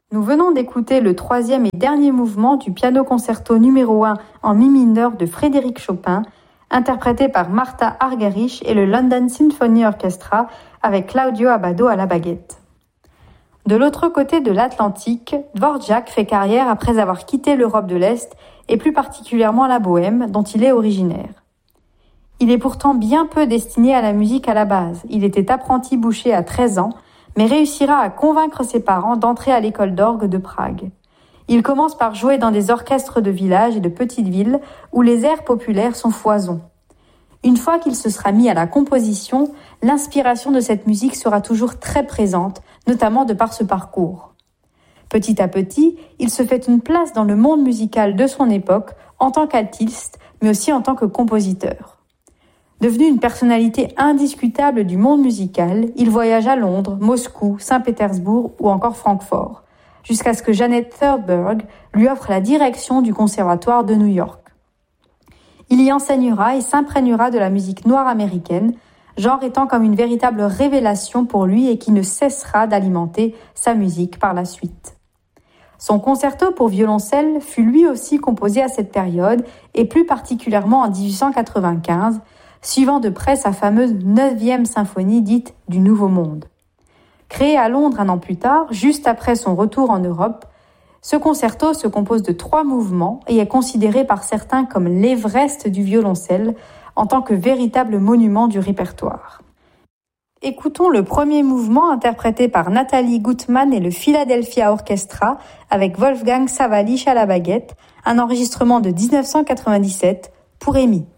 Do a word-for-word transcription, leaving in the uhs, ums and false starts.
Nous venons d'écouter le troisième et dernier mouvement du piano concerto numéro un en mi mineur de Frédéric Chopin, interprété par Martha Argerich et le London Symphony Orchestra avec Claudio Abbado à la baguette. De l'autre côté de l'Atlantique, Dvorak fait carrière après avoir quitté l'Europe de l'Est et plus particulièrement la Bohème, dont il est originaire. Il est pourtant bien peu destiné à la musique à la base. Il était apprenti boucher à treize ans, mais réussira à convaincre ses parents d'entrer à l'école d'orgue de Prague. Il commence par jouer dans des orchestres de villages et de petites villes où les airs populaires sont foison. Une fois qu'il se sera mis à la composition, l'inspiration de cette musique sera toujours très présente, notamment de par ce parcours. Petit à petit, il se fait une place dans le monde musical de son époque en tant qu'altiste, mais aussi en tant que compositeur. Devenu une personnalité indiscutable du monde musical, il voyage à Londres, Moscou, Saint-Pétersbourg ou encore Francfort, jusqu'à ce que Janet Thurberg lui offre la direction du Conservatoire de New York. Il y enseignera et s'imprégnera de la musique noire américaine, genre étant comme une véritable révélation pour lui et qui ne cessera d'alimenter sa musique par la suite. Son concerto pour violoncelle fut lui aussi composé à cette période et plus particulièrement en dix-huit cent quatre-vingt-quinze, suivant de près sa fameuse neuvième symphonie dite du Nouveau Monde. Créé à Londres un an plus tard, juste après son retour en Europe, ce concerto se compose de trois mouvements et est considéré par certains comme l'Everest du violoncelle en tant que véritable monument du répertoire. Écoutons le premier mouvement interprété par Nathalie Gutman et le Philadelphia Orchestra avec Wolfgang Sawallisch à la baguette, un enregistrement de dix-neuf cent quatre-vingt-dix-sept pour Amy.